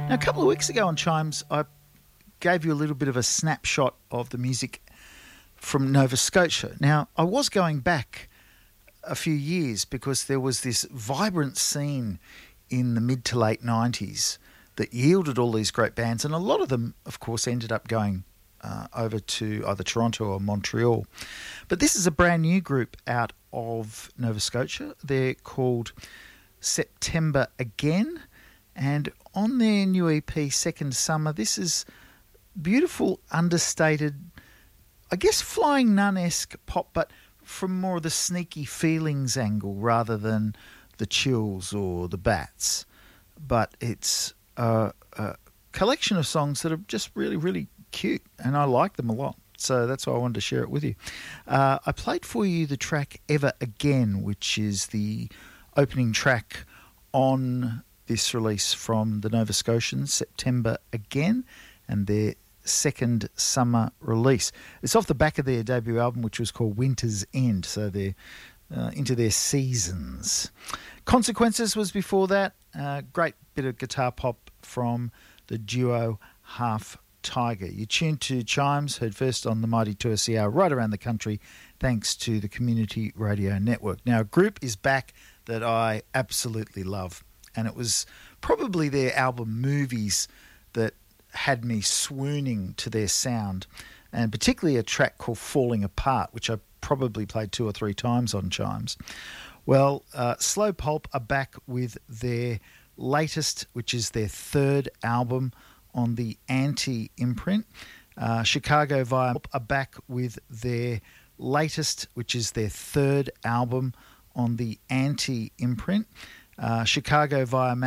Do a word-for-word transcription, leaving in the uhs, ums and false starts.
Now, a couple of weeks ago on Chimes, I gave you a little bit of a snapshot of the music from Nova Scotia. Now, I was going back a few years because there was this vibrant scene in the mid to late nineties that yielded all these great bands, and a lot of them, of course, ended up going uh, over to either Toronto or Montreal. But this is a brand new group out of Nova Scotia. They're called September Again, and on their new E P, Second Summer, this is beautiful, understated, I guess Flying Nun-esque pop, but from more of the sneaky feelings angle rather than the Chills or the Bats. But it's a, a collection of songs that are just really, really cute, and I like them a lot. So that's why I wanted to share it with you. Uh, I played for you the track Ever Again, which is the opening track on this release from the Nova Scotians, September Again, and their second summer release. It's off the back of their debut album, which was called Winter's End, so they're uh, into their seasons. Consequences was before that. Uh, great bit of guitar pop from the duo Half Tiger. You tuned to Chimes, heard first on the mighty two S C R right around the country, thanks to the Community Radio Network. Now, a group is back that I absolutely love, and it was probably their album Movies that had me swooning to their sound, and particularly a track called Falling Apart, which I probably played two or three times on Chimes. Well, uh, Slow Pulp are back with their latest, which is their third album on the Anti imprint. Uh, Chicago Via are back with their latest, which is their third album on the Anti imprint. Uh, Chicago Via